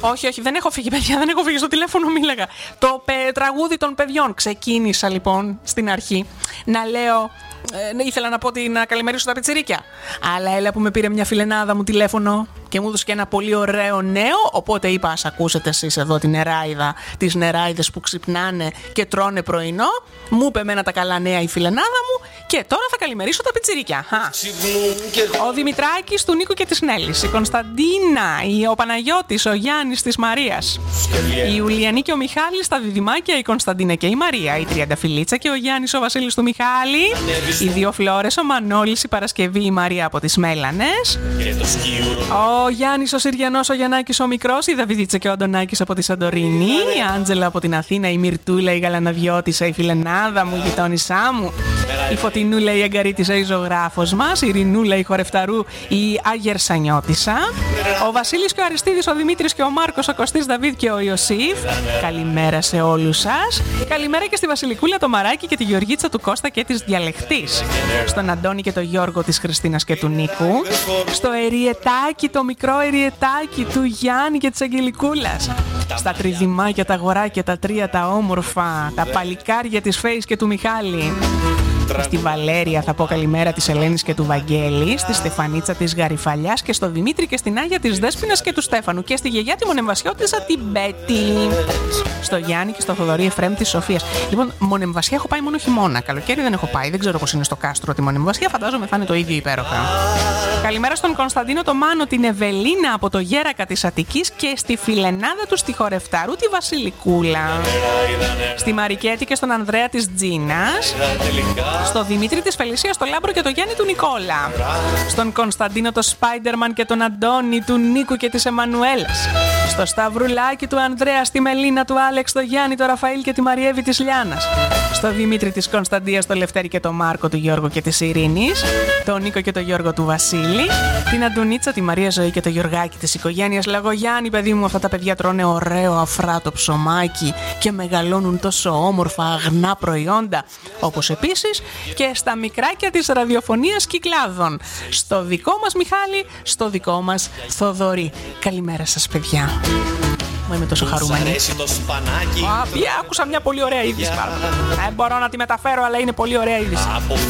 Όχι, δεν έχω φύγει, παιδιά, δεν έχω φύγει. Στο τηλέφωνο μίλαγα. Το τραγούδι των παιδιών. Ξεκίνησα λοιπόν στην αρχή να λέω. Ήθελα να πω να καλημερίσω τα πιτσιρίκια. Αλλά έλα που με πήρε μια φιλενάδα μου τηλέφωνο και μου έδωσε και ένα πολύ ωραίο νέο. Οπότε είπα, ας ακούσετε εσείς εδώ την νεράιδα, τις νεράιδες που ξυπνάνε και τρώνε πρωινό. Μου είπε εμένα τα καλά νέα η φιλενάδα μου και τώρα θα καλημερίσω τα πιτσιρίκια. Ο Δημητράκης του Νίκου και της Νέλης, η Κωνσταντίνα, ο Παναγιώτης, ο Γιάννης της Μαρίας, η Ιουλιανή και ο Μιχάλης τα διδυμάκια, η Κωνσταντίνα και η Μαρία, η Τριανταφυλλίτσα και ο Γιάννης ο Βασίλης του Μιχάλη, οι δύο Φλόρες, ο Μανώλης, η Παρασκευή, η Μαρία από τις Μέλανες, ο Γιάννης ο Συριανός, ο Γιαννάκης ο Μικρός, η Δαβιδίτσα και ο Αντωνάκης από τη Σαντορίνη, η Άντζελα από την Αθήνα, η Μυρτούλα, η Γαλαναδιώτισσα, η φιλενάδα μου, η γειτόνισσά μου, η Φωτεινούλα, η Αγκαρίτισσα, η ζωγράφος μας, η Ειρηνούλα, η Χορευταρού, η Αγερσανιώτισσα, ο Βασίλης και ο Αριστίδης, ο Δημήτρης και ο Μάρκος, ο Κωστής Δαβίδ και ο Ιωσήφ. Καλημέρα σε όλους σας. Καλημέρα και στη Βασιλικούλα, το Μαράκι και τη Γεωργίτσα του Κώστα και της Διαλεχτής. Στον Αντώνη και το Γιώργο της Χριστίνας και του Νίκου. Στο Εριετάκι, το μικρό Εριετάκι του Γιάννη και της Αγγελικούλας. Στα τριδημάκια, τα αγοράκια, τα τρία, τα όμορφα, τα παλικάρια της Φέης και του Μιχάλη. Στη Βαλέρια θα πω καλημέρα της Ελένης και του Βαγγέλη, στη Στεφανίτσα της Γαριφαλιάς και στο Δημήτρη και στην Άγια της Δέσποινας και του Στέφανου και στη γιαγιά τη Μονεμβασιώτισσα την Μπέτη. Στο Γιάννη και στο Θοδωρή Εφραίμ της Σοφίας. Λοιπόν, Μονεμβασιά έχω πάει μόνο χειμώνα. Καλοκαίρι δεν έχω πάει. Δεν ξέρω πώς είναι στο κάστρο τη Μονεμβασιά. Φαντάζομαι θα είναι το ίδιο υπέροχα. Καλημέρα στον Κωνσταντίνο, το Μάνο, την Ευελίνα από το Γέρακα της Αττικής και στη φιλενάδα του στη Χορευταρού τη Βασιλικούλα. Στη Μαρικέτη και στον Ανδρέα της Τζίνας. Στο Δημήτρη της Φελισίας, στο Λάμπρο και το Γιάννη του Νικόλα. Στον Κωνσταντίνο το Σπάιντερμαν και τον Αντώνη του Νίκου και της Εμμανουέλας. Στο Σταυρουλάκι του Ανδρέα, στη Μελίνα του Άλεξ, το Γιάννη, το Ραφαήλ και τη Μαριέβη της Λιάνας. Στο Δημήτρη της Κωνσταντίας, το Λευτέρη και το Μάρκο του Γιώργου και της Ειρήνης. Το Νίκο και το Γιώργο του Βασίλη. Την Αντουνίτσα, τη Μαρία Ζωή και το Γιωργάκι της οικογένειας Λαγογιάννη. Παιδί μου, αυτά τα παιδιά τρώνε ωραίο αφράτο ψωμάκι και μεγαλώνουν τόσο όμορφα αγνά προϊόντα. Όπως επίσης και στα μικράκια της ραδιοφωνίας Κυκλάδων. Στο δικό μας Μιχάλη, στο δικό μας Θοδωρή. Καλημέρα σας, παιδιά. Μου είμαι τόσο χαρούμενη. Άκουσα μια πολύ ωραία είδηση. Δεν μπορώ να τη μεταφέρω, αλλά είναι πολύ ωραία είδηση.